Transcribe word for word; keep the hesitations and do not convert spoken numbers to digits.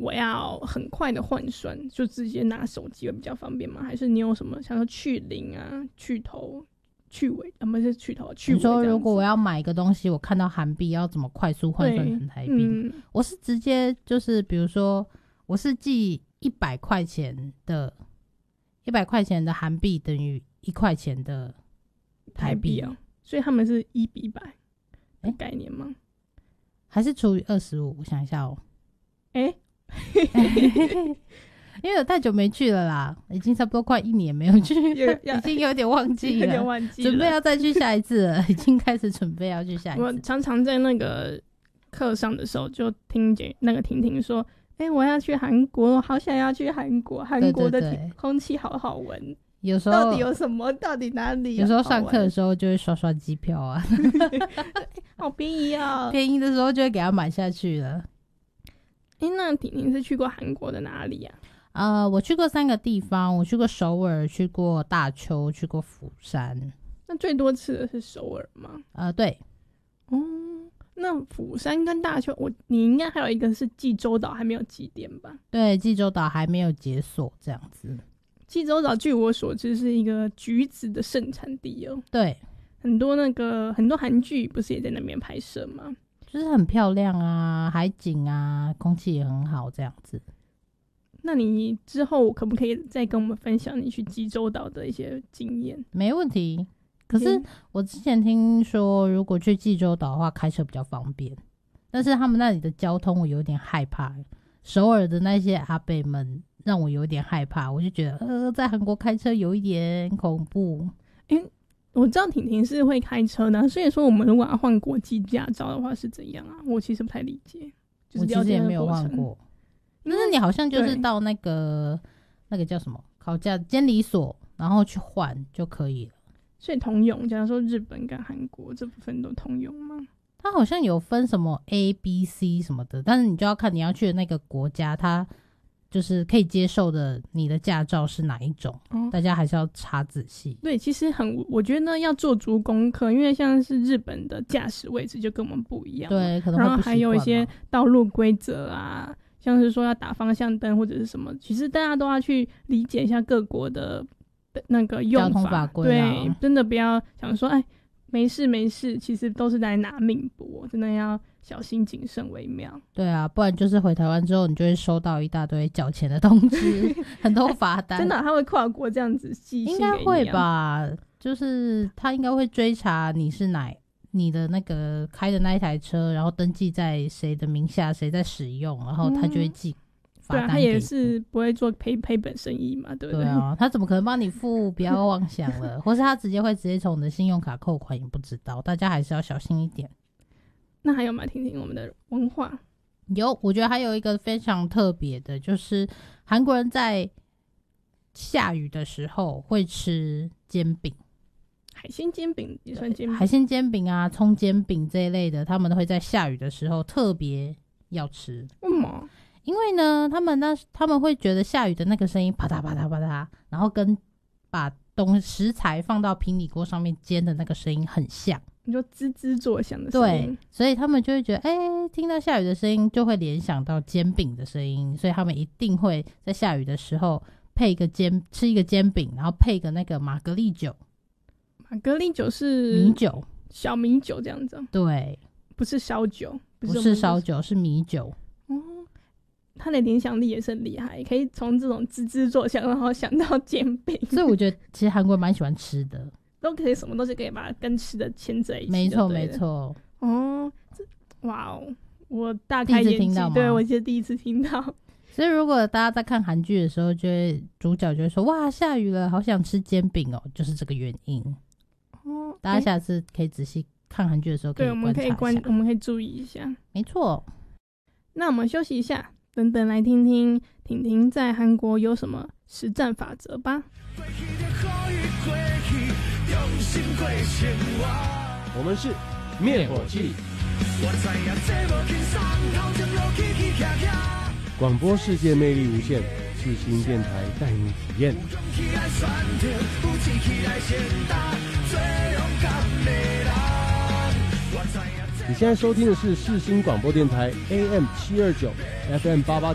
我要很快的换算，就直接拿手机会比较方便吗？还是你有什么像说去零啊、去头、去尾啊？不是去头，去尾。你说如果我要买一个东西，我看到韩币要怎么快速换算成台币？嗯、我是直接就是比如说我是寄一百块钱的，一百块钱的韩币等于一块钱的台币啊，所以他们是一比一百的概念吗？欸、 还是除以二十五？我想一下哦。 哎、 欸，因为我太久没去了啦，已经差不多快一年没有去了，已经有点忘记了， 有点忘记了， 准备要再去下一次了，已经开始准备要去下一次。 我常常在那个课上的时候就听见那个婷婷说：“哎、欸，我要去韩国，好想要去韩国，韩国的空气好好闻。”有时候到底有什么？到底哪里？ 有时候上课的时候就会刷刷机票啊， 好便宜啊！ 便宜的时候就会给他买下去了。 哎、欸，那婷婷是去过韩国的哪里啊？ 呃，我去过三个地方，我去过首尔，去过大邱，去过釜山。 那最多次的是首尔吗？ 呃，对。 哦，那釜山跟大邱，我你应该还有一个是济州岛还没有集点吧？ 对，济州岛还没有解锁，这样子。 济州岛据我所知是一个橘子的盛产地哦。 对， 很多那个很多韩剧不是也在那边拍摄吗？ 就是很漂亮啊，海景啊，空气也很好，这样子。 那你之后可不可以再跟我们分享你去济州岛的一些经验？ 没问题。可是我之前听说，如果去济州岛的话，开车比较方便，但是他们那里的交通我有点害怕。首尔的那些阿伯们让我有点害怕，我就觉得呃，在韩国开车有一点恐怖。 因为我知道婷婷是会开车的，所以说我们如果要换国际驾照的话是怎样啊？我其实不太理解。就是、 我其实也没有换过。但是你好像就是到那个那个叫什么考驾监理所，然后去换就可以了。 所以通用，假如说日本跟韩国这部分都通用吗？ 它好像有分什么 A、B、C 什么的，但是你就要看你要去的那个国家，它就是可以接受的你的驾照是哪一种，哦、大家还是要查仔细。 对，其实很，我觉得要做足功课，因为像是日本的驾驶位置就跟我们不一样， 对，可能会不习惯嘛。 然后还有一些道路规则啊，像是说要打方向灯或者是什么，其实大家都要去理解一下各国的那个用法， 交通法规啊。 对，真的不要想说哎没事没事，其实都是来拿命搏，真的要小心谨慎为妙。 对啊，不然就是回台湾之后，你就会收到一大堆缴钱的通知，很多罚单。 真的，他会跨国这样子寄信给你、啊？ 应该会吧，就是他应该会追查你是哪你的那个开的那一台车，然后登记在谁的名下，谁在使用，然后他就会寄罚单给你。 对啊，他也是不会做赔赔本生意嘛，对不对？ 对啊，他怎么可能帮你付？不要妄想了，或是他直接会直接从你的信用卡扣款，也不知道，大家还是要小心一点。 那还有吗？听听我们的文化。 有，我觉得还有一个非常特别的，就是韩国人在下雨的时候会吃煎饼。 海鲜煎饼也算煎饼， 海鲜煎饼啊、葱煎饼这一类的，他们都会在下雨的时候特别要吃。 为什么？ 因为呢，他们那他们会觉得下雨的那个声音啪嗒啪嗒啪嗒，然后跟把东食材放到平底锅上面煎的那个声音很像。 你说滋滋作响的声音， 对，所以他们就会觉得，哎、欸，听到下雨的声音就会联想到煎饼的声音，所以他们一定会在下雨的时候配一个煎吃一个煎饼，然后配一个那个玛格丽酒。 玛格丽酒是米酒， 小米酒这样子。 对， 不是烧酒， 不是烧酒，是米酒。 哦，他的联想力也是很厉害，可以从这种滋滋作响，然后想到煎饼。 所以我觉得其实韩国人蛮喜欢吃的。 都可以，什么都是可以把它跟吃的牵在一起。 没错，没错。 哦，哇哦，我大开眼界，对，我是第一次听到。 所以如果大家在看韩剧的时候，就会主角就会说：“哇，下雨了，好想吃煎饼哦！”就是这个原因。哦，大家下次可以仔细看韩剧的时候可以观察一下。对，我们可以观， 我们可以注意一下。 没错。 那我们休息一下，等等来听听婷婷在韩国有什么实战法则吧。 我们是灭火器，广播世界魅力无限，世新电台带你体验。你现在收听的是世新广播电台 A M 七二九 F M 八八。